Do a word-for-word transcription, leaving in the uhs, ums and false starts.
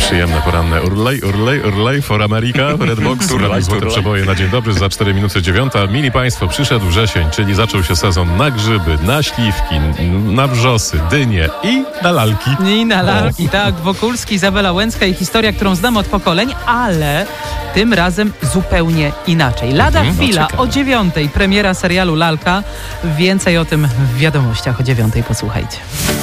Przyjemne poranne urlej, urlej, urlej for America, Redbox, urlej, złote przeboje na dzień dobry za cztery minuty dziewiąta. Mili Państwo, przyszedł wrzesień, czyli zaczął się sezon na grzyby, na śliwki, na wrzosy, dynie i na lalki. I na lalki, o. tak. Wokulski, Izabela Łęcka i historia, którą znam od pokoleń, ale tym razem zupełnie inaczej. Lada mhm, chwila, no o dziewiątej premiera serialu Lalka. Więcej o tym w wiadomościach o dziewiątej, posłuchajcie.